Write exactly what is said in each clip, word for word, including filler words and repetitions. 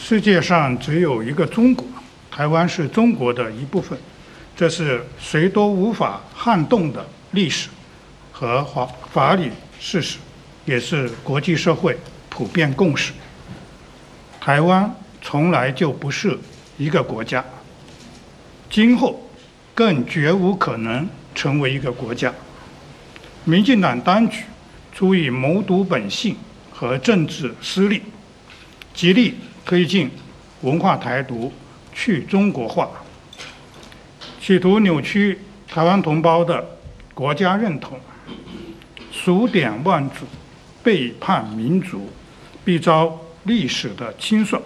世界上只有一个中国，台湾是中国的一部分，这是谁都无法撼动的历史和法法理事实，也是国际社会普遍共识。台湾从来就不是一个国家，今后更绝无可能成为一个国家。民进党当局出于谋独本性和政治私利，极力推进文化台独、去中国化，企图扭曲台湾同胞的国家认同，数典忘祖，背叛民族，必遭历史的清算。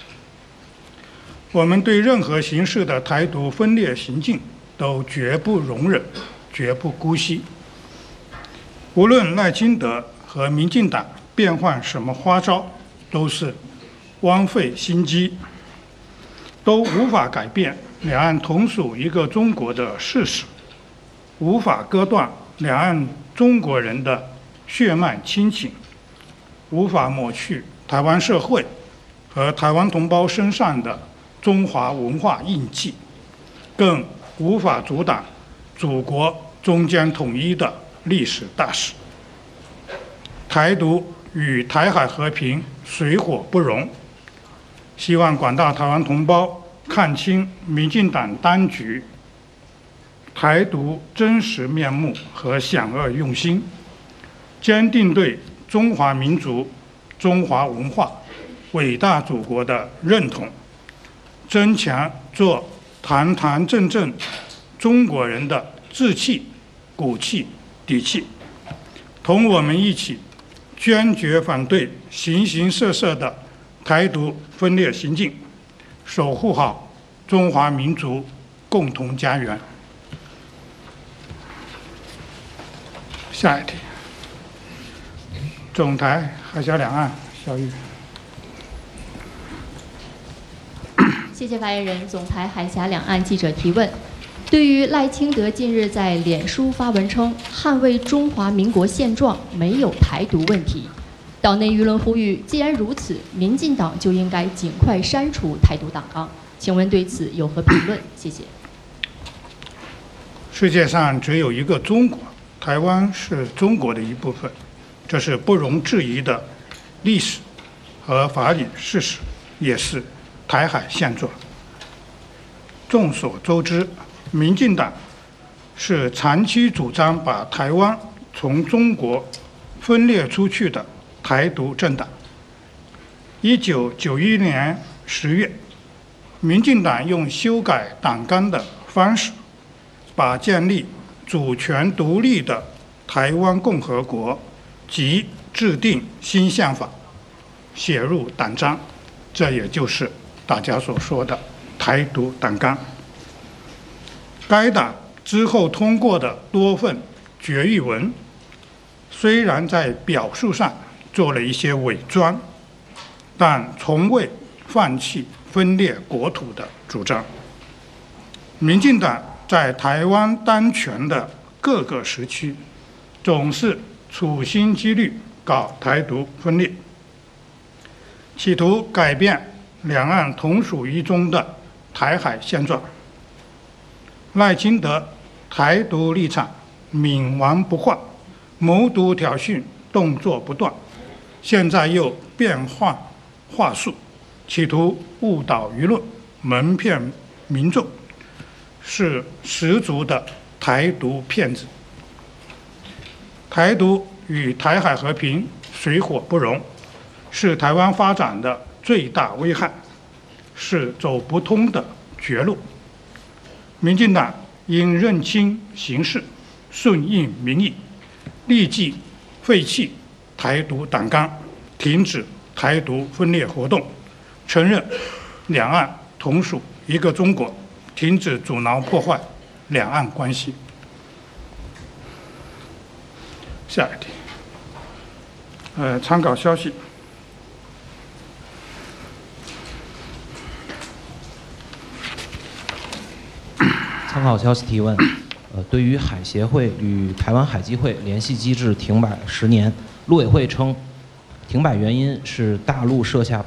我们对任何形式的台独分裂行径都绝不容忍，绝不姑息。无论赖清德和民进党变换什么花招，都是枉费心机，都无法改变两岸同属一个中国的事实，无法割断两岸中国人的血脉亲情，无法抹去台湾社会和台湾同胞身上的中华文化印记，更无法阻挡祖国终将统一的历史大势。台独与台海和平水火不容，希望广大台湾同胞看清民进党当局台独真实面目和险恶用心，坚定对中华民族、中华文化、伟大祖国的认同，增强做堂堂正正中国人的志气、骨气、底气，同我们一起坚决反对形形色色的台独分裂行径，守护好中华民族共同家园。下一题，总台海峡两岸，小玉。 谢谢发言人。总台海峡两岸记者提问：对于赖清德近日在脸书发文称捍卫中华民国现状，没有台独问题，岛内舆论呼吁，既然如此，民进党就应该尽快删除台独党纲。请问对此有何评论？谢谢。 世界上只有一个中国，台湾是中国的一部分，这是不容置疑的历史和法理事实，也是台海现状。众所周知，民进党是长期主张把台湾从中国分裂出去的台独政党。一九九一年十月，民进党用修改党纲的方式，把建立主权独立的台湾共和国及制定新宪法写入党章，这也就是大家所说的台独党纲。该党之后通过的多份决议文，虽然在表述上做了一些伪装，但从未放弃分裂国土的主张。民进党在台湾当权的各个时期，总是处心积虑搞台独分裂，企图改变两岸同属一中的台海现状。赖清德台独立场冥顽不化，谋独挑衅动作不断，现在又变换话术，企图误导舆论，蒙骗民众，是十足的台独骗子。台独与台海和平水火不容，是台湾发展的最大危害，是走不通的绝路。民进党应认清形势，顺应民意，立即废弃台独党纲，停止台独分裂活动，承认两岸同属一个中国，停止阻挠破坏两岸关系。下一题，呃，参考消息。 参考消息提问：呃，对于海协会与台湾海基会联系机制停摆十年，陆委会称，停摆原因是大陆设下